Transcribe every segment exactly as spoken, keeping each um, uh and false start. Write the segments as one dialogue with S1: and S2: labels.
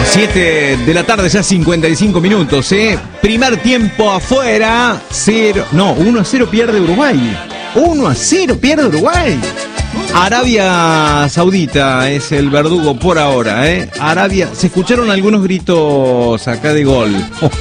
S1: siete de la tarde, ya cincuenta y cinco minutos, ¿eh? Primer tiempo afuera, cero, no, uno a cero pierde Uruguay. uno a cero pierde Uruguay. Arabia Saudita es el verdugo por ahora, ¿eh? Arabia, se escucharon algunos gritos acá de gol.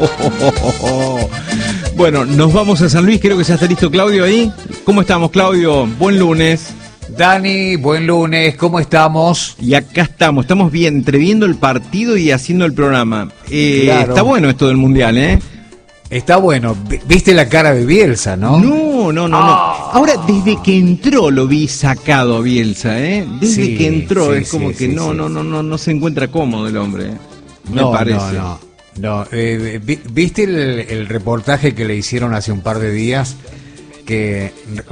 S1: Bueno, nos vamos a San Luis, creo que ya está listo Claudio ahí. ¿Cómo estamos, Claudio? Buen lunes.
S2: Dani, buen lunes, ¿cómo estamos?
S1: Y acá estamos, estamos bien, entreviendo el partido y haciendo el programa. Eh,
S2: Claro.
S1: Está bueno esto del Mundial, ¿eh?
S2: Está bueno, V- viste la cara de Bielsa, ¿no?
S1: No, no, no, no. Ahora, desde que entró lo vi sacado a Bielsa, ¿eh? Desde
S2: Sí,
S1: que entró
S2: sí,
S1: es como
S2: sí,
S1: que
S2: sí,
S1: no,
S2: sí.
S1: no, no, no, no se encuentra cómodo el hombre, ¿eh? Me
S2: no,
S1: parece.
S2: no, no, no. Eh, vi- ¿Viste el, el reportaje que le hicieron hace un par de días? Que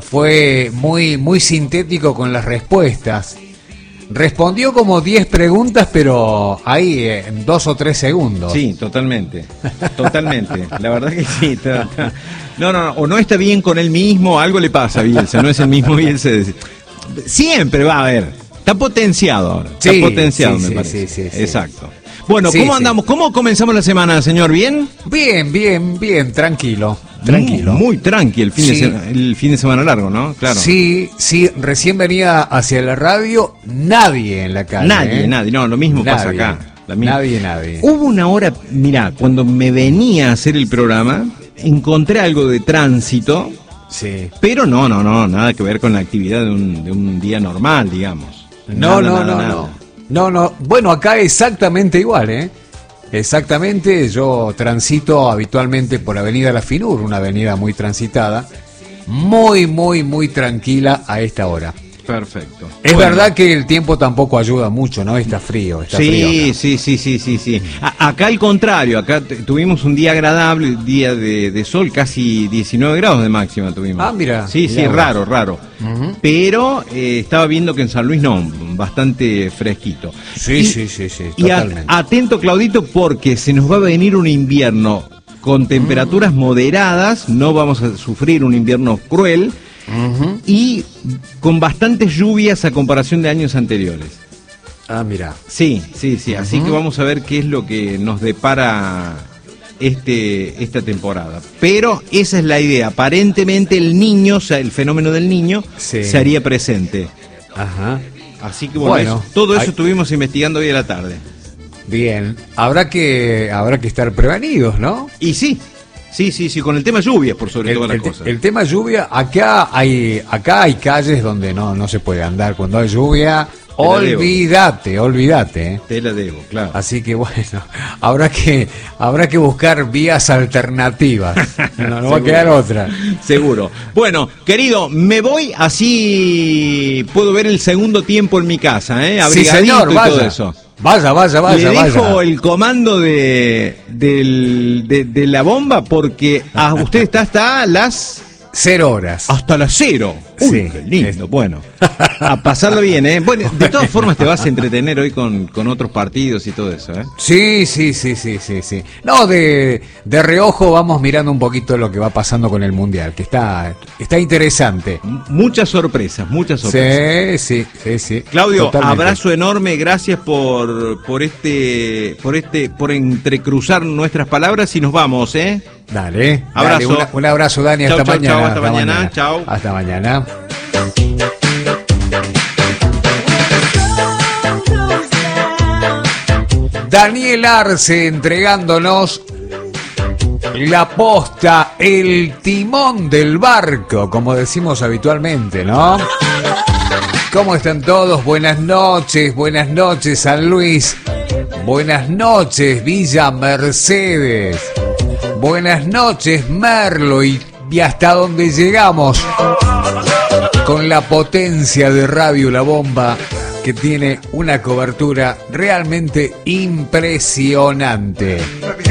S2: fue muy, muy sintético con las respuestas. Respondió como diez preguntas, pero ahí eh, en dos o tres segundos.
S1: Sí, totalmente, totalmente. La verdad que sí. Está, está. No, no, no, o no está bien con él mismo, algo le pasa a Bielsa, no es el mismo Bielsa. de- Siempre va a haber. Está potenciado ahora. Está
S2: Sí,
S1: potenciado,
S2: sí,
S1: me
S2: sí,
S1: parece.
S2: sí, sí, sí.
S1: Exacto. Bueno,
S2: Sí,
S1: ¿cómo
S2: sí.
S1: andamos? ¿Cómo comenzamos la semana, señor? ¿Bien?
S2: Bien, bien, bien, tranquilo, tranquilo.
S1: Muy, muy tranqui el fin,
S2: Sí.
S1: de se- el fin de semana largo, ¿no? Claro.
S2: Sí, sí, recién venía hacia la radio, nadie en la calle.
S1: Nadie,
S2: ¿eh?
S1: nadie. No, lo mismo pasa
S2: Nadie.
S1: acá. La misma-
S2: Nadie, nadie.
S1: Hubo una hora, mirá, cuando me venía a hacer el programa, encontré algo de tránsito,
S2: Sí.
S1: pero no, no, no, nada que ver con la actividad de un, de un día normal, digamos. Nada,
S2: No, no,
S1: nada,
S2: no,
S1: nada.
S2: no. No, no. Bueno, acá exactamente igual, ¿eh? Exactamente, yo transito habitualmente por Avenida La Finur, una avenida muy transitada, muy, muy, muy tranquila a esta hora.
S1: Perfecto.
S2: Es
S1: Bueno.
S2: verdad que el tiempo tampoco ayuda mucho, ¿no? Está frío, está frío
S1: Sí,
S2: acá.
S1: sí, sí, sí, sí, sí. A- acá al contrario, acá t- tuvimos un día agradable, día de, de sol, casi diecinueve grados de máxima tuvimos.
S2: Ah, mira,
S1: Sí, sí,
S2: mirá vos.
S1: raro, raro.
S2: Ujú.
S1: Pero eh, estaba viendo que en San Luis no, bastante fresquito.
S2: Sí,
S1: Y-
S2: sí, sí, sí,
S1: Y a-
S2: totalmente.
S1: atento, Claudito, porque se nos va a venir un invierno con temperaturas moderadas, no vamos a sufrir un invierno cruel,
S2: Ujú.
S1: y con bastantes lluvias a comparación de años anteriores.
S2: Ah, mira.
S1: Sí, sí, sí. Así
S2: Ujú.
S1: que vamos a ver qué es lo que nos depara este esta temporada. Pero esa es la idea. Aparentemente el niño, o sea, el fenómeno del niño,
S2: Sí.
S1: se haría presente.
S2: Ajá.
S1: Así que bueno,
S2: Bueno,
S1: eso- todo eso
S2: hay-
S1: estuvimos investigando hoy a la tarde.
S2: Bien. Habrá que, habrá que estar prevenidos, ¿no?
S1: Y sí, sí, sí, sí, con el tema lluvias, por sobre
S2: El,
S1: todas las
S2: el te-
S1: cosas.
S2: el tema lluvia, acá hay, acá hay calles donde no, no se puede andar. Cuando hay lluvia,
S1: Te la debo.
S2: olvídate, olvídate. ¿eh?
S1: Te la debo, claro.
S2: Así que bueno, habrá que, habrá que buscar vías alternativas. No, no va a
S1: Seguro.
S2: quedar otra.
S1: Seguro. Bueno, querido, me voy, así puedo ver el segundo tiempo en mi casa, ¿eh?
S2: Sí,
S1: Abrigadito
S2: señor,
S1: y
S2: vaya.
S1: todo eso.
S2: Vaya, vaya, vaya,
S1: Le
S2: vaya.
S1: dejo el comando de, del- de, de la bomba porque ah, usted está hasta las
S2: Cero horas.
S1: hasta las cero. Uy,
S2: Sí.
S1: qué lindo. Bueno, a pasarlo bien, ¿eh? Bueno, de todas formas te vas a entretener hoy con, con otros partidos y todo eso, ¿eh?
S2: Sí, sí, sí, sí, sí, sí. No, de, de reojo vamos mirando un poquito lo que va pasando con el Mundial, que está, está interesante.
S1: M- Muchas sorpresas, muchas sorpresas.
S2: Sí, sí, sí, sí.
S1: Claudio,
S2: Totalmente.
S1: abrazo enorme, gracias por por este por este por entrecruzar nuestras palabras y nos vamos, ¿eh?
S2: Dale,
S1: Abrazo.
S2: dale, una- un abrazo, Dani,
S1: Chau,
S2: hasta
S1: chau,
S2: mañana.
S1: chau, hasta mañana, chau.
S2: Hasta mañana. Daniel Arce entregándonos la posta, el timón del barco, como decimos habitualmente, ¿no? ¿Cómo están todos? Buenas noches, buenas noches San Luis, buenas noches Villa Mercedes, buenas noches Merlo y, y hasta donde llegamos con la potencia de Radio La Bomba, que tiene una cobertura realmente impresionante.